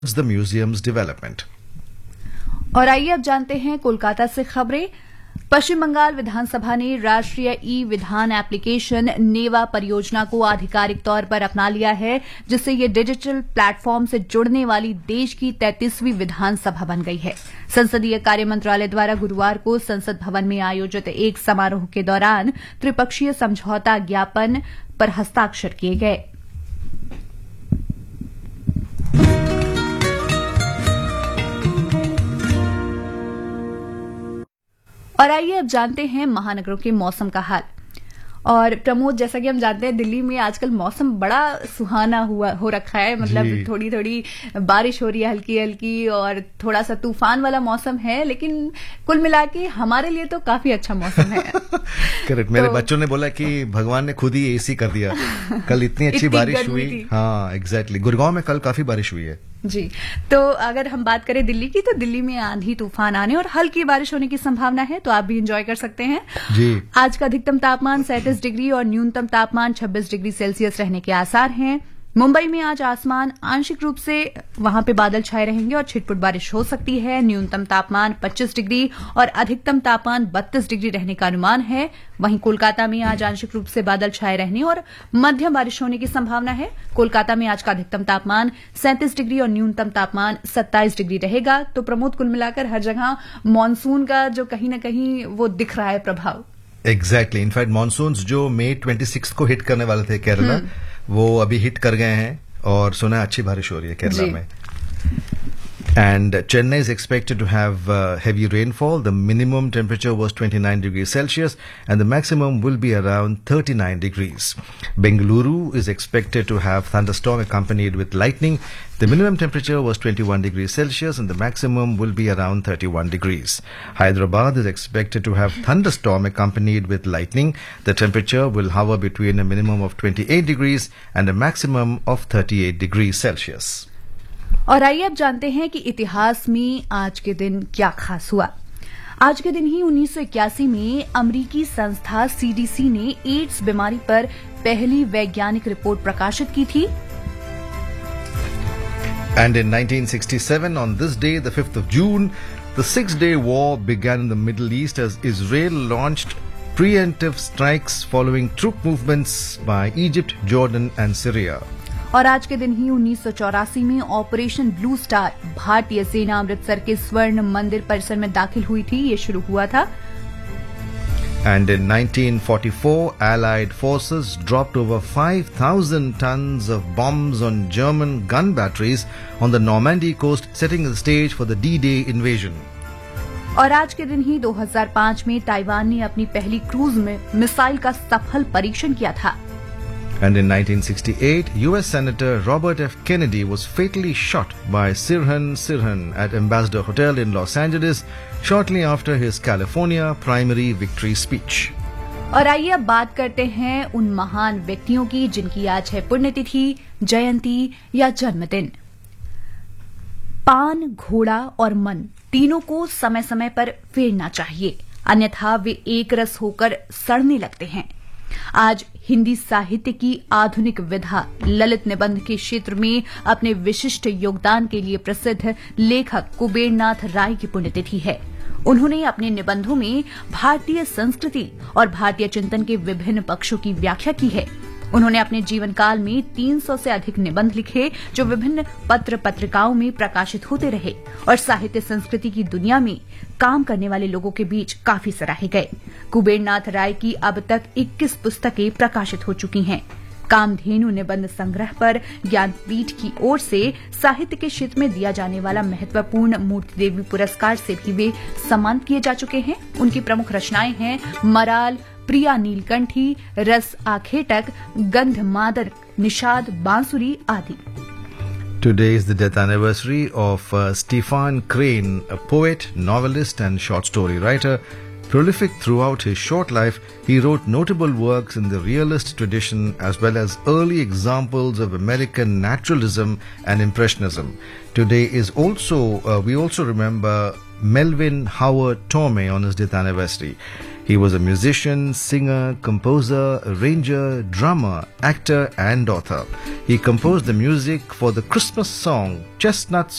the museum's development. और आइए अब जानते हैं कोलकाता से खबरें। पश्चिम बंगाल विधानसभा ने राष्ट्रीय ई विधान एप्लीकेशन नेवा परियोजना को आधिकारिक तौर पर अपना लिया है, जिससे ये डिजिटल प्लेटफॉर्म से जुड़ने वाली देश की 33वीं विधानसभा बन गई है। संसदीय कार्य मंत्रालय द्वारा गुरुवार को संसद भवन में आयोजित एक समारोह के दौरान त्रिपक्षीय समझौता ज्ञापन पर हस्ताक्षर किए गए। और आइए अब जानते हैं महानगरों के मौसम का हाल। और प्रमोद, जैसा कि हम जानते हैं दिल्ली में आजकल मौसम बड़ा सुहाना हो रखा है। मतलब थोड़ी थोड़ी बारिश हो रही है, हल्की हल्की, और थोड़ा सा तूफान वाला मौसम है, लेकिन कुल मिला के हमारे लिए तो काफी अच्छा मौसम है। करेक्ट। मेरे बच्चों ने बोला कि भगवान ने खुद ही एसी कर दिया। कल इतनी अच्छी बारिश हुई। हाँ, एग्जैक्टली। गुड़गांव में कल काफी बारिश हुई है जी। तो अगर हम बात करें दिल्ली की, तो दिल्ली में आंधी तूफान आने और हल्की बारिश होने की संभावना है, तो आप भी एंजॉय कर सकते हैं जी। आज का अधिकतम तापमान 37 डिग्री और न्यूनतम तापमान 26 डिग्री सेल्सियस रहने के आसार हैं। मुंबई में आज आसमान आंशिक रूप से वहां पे बादल छाए रहेंगे और छिटपुट बारिश हो सकती है। न्यूनतम तापमान 25 डिग्री और अधिकतम तापमान 32 डिग्री रहने का अनुमान है। वहीं कोलकाता में आज आंशिक रूप से बादल छाए रहने और मध्यम बारिश होने की संभावना है। कोलकाता में आज का अधिकतम तापमान 37 डिग्री और न्यूनतम तापमान 27 डिग्री रहेगा। तो प्रमोद, कुल मिलाकर हर जगह मानसून का जो कहीं न कहीं वो दिख रहा है प्रभाव। एग्जैक्टली। इनफैक्ट मानसून जो मई 26 को हिट करने वाले थे केरला, वो अभी हिट कर गए हैं और सुना अच्छी बारिश हो रही है केरला में। And Chennai is expected to have heavy rainfall. The minimum temperature was 29 degrees Celsius and the maximum will be around 39 degrees. Bengaluru is expected to have thunderstorm accompanied with lightning. The minimum temperature was 21 degrees Celsius and the maximum will be around 31 degrees. Hyderabad is expected to have thunderstorm accompanied with lightning. The temperature will hover between a minimum of 28 degrees and a maximum of 38 degrees Celsius. और आइए अब जानते हैं कि इतिहास में आज के दिन क्या खास हुआ। आज के दिन ही 1981 में अमेरिकी संस्था सीडीसी ने एड्स बीमारी पर पहली वैज्ञानिक रिपोर्ट प्रकाशित की थी। And in 1967, on this day, the 5th of June, the Six-Day War began in the Middle East as Israel launched preemptive strikes following troop movements by Egypt, Jordan and Syria. और आज के दिन ही 1984 में operation blue star भारतीय सेना अमृतसर के स्वर्ण मंदिर परिसर में दाखिल हुई थी। ये शुरू हुआ था। And in 1944, Allied forces dropped over 5,000 tons of bombs on German gun batteries on the Normandy coast, setting the stage for the D-Day invasion. और आज के दिन ही 2005 में ताइवान ने अपनी पहली क्रूज में मिसाइल का सफल परीक्षण किया था। And in 1968, U.S. Senator Robert F. Kennedy was fatally shot by Sirhan Sirhan at Ambassador Hotel in Los Angeles shortly after his California primary victory speech. और आइए अब बात करते हैं उन महान व्यक्तियों की जिनकी आज है पुण्यतिथि, जयंती या जन्मदिन। पान, घोड़ा और मन तीनों को समय समय पर फेरना चाहिए, अन्यथा वे एक रस होकर सड़ने लगते हैं। आज हिंदी साहित्य की आधुनिक विधा ललित निबंध के क्षेत्र में अपने विशिष्ट योगदान के लिए प्रसिद्ध लेखक कुबेरनाथ राय की पुण्यतिथि है। उन्होंने अपने निबंधों में भारतीय संस्कृति और भारतीय चिंतन के विभिन्न पक्षों की व्याख्या की है। उन्होंने अपने जीवन काल में 300 से अधिक निबंध लिखे, जो विभिन्न पत्र पत्रिकाओं में प्रकाशित होते रहे और साहित्य संस्कृति की दुनिया में काम करने वाले लोगों के बीच काफी सराहे गए। कुबेरनाथ राय की अब तक 21 पुस्तकें प्रकाशित हो चुकी हैं। कामधेनु निबंध संग्रह पर ज्ञानपीठ की ओर से साहित्य के क्षेत्र में दिया जाने वाला महत्वपूर्ण मूर्ति देवी पुरस्कार से भी वे सम्मानित किए जा चुके हैं। उनकी प्रमुख रचनाएं हैं मराल, प्रिया नीलकंठी, रस आखेटक, गंधमादन, निषाद, बांसुरी आदि। Today is the death anniversary of Stefan Crane, a poet, novelist and short story writer. Prolific throughout his short life, he wrote notable works in the realist tradition as well as early examples of American naturalism and impressionism. Today is also, we also remember Melvin Howard Tormey on his death anniversary. He was a musician, singer, composer, arranger, drummer, actor and author. He composed the music for the Christmas song Chestnuts